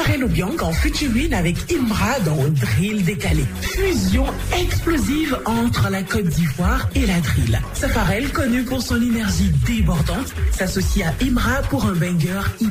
Pharrell Obiang en featuring avec Imbra dans Drill décalé. Fusion explosive entre la Côte d'Ivoire et la drill. Pharrell, connu pour son énergie débordante, s'associe à Imbra pour un banger